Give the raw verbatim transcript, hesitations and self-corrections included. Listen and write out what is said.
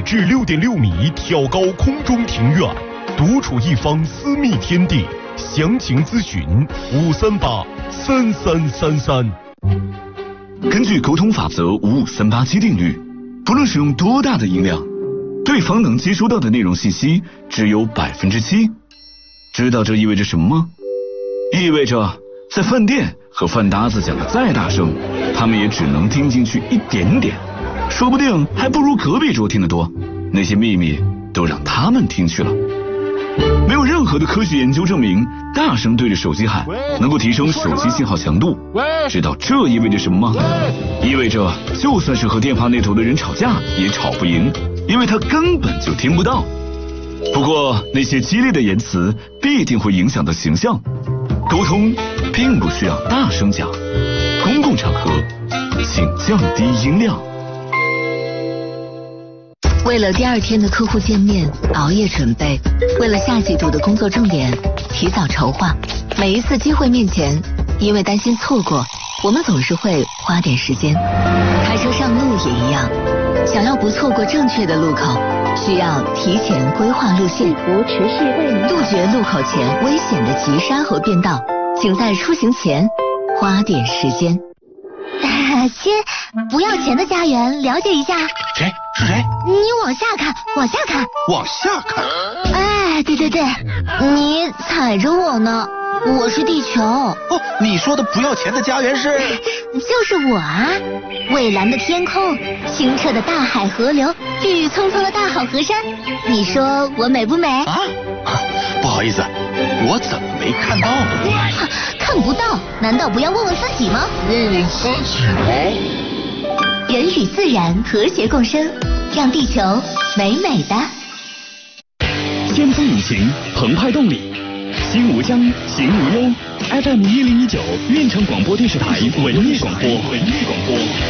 至六点六米挑高空中庭院，独处一方私密天地。详情咨询五三八三三三三。 根据沟通法则五五三八七定律，不论使用多大的音量，对方能接收到的内容信息只有百分之七。知道这意味着什么吗？意味着在饭店和饭搭子讲的再大声，他们也只能听进去一点点，说不定还不如隔壁桌听得多。那些秘密都让他们听去了。没有任何的科学研究证明大声对着手机喊能够提升手机信号强度。知道这意味着什么吗？意味着就算是和电话那头的人吵架也吵不赢，因为他根本就听不到。不过那些激烈的言辞必定会影响到形象。沟通并不需要大声讲，公共场合请降低音量。 为了第二天的客户见面熬夜准备，为了下季度的工作重点提早筹划。每一次机会面前，因为担心错过，我们总是会花点时间。开车上路也一样，想要不错过正确的路口，需要提前规划路线，杜绝路口前危险的急刹和变道。请在出行前花点时间。 亲，不要钱的家园，了解一下。 谁？是谁？ 你往下看，往下看， 往下看。 哎，对对对，你踩着我呢，我是地球。哦， 你说的不要钱的家园是？ 就是我啊！蔚蓝的天空，清澈的大海河流，郁郁葱葱的大好河山，你说我美不美？ 啊？不好意思，我怎么没看到呢？ 看不到，难道不要问问自己吗？ 问问自己吗？ 人与自然和谐共生，让地球美美的。 先锋引擎，澎湃动力，心无疆，行无忧。F M 一零一九，运城广播电视台文艺广播，文艺广播。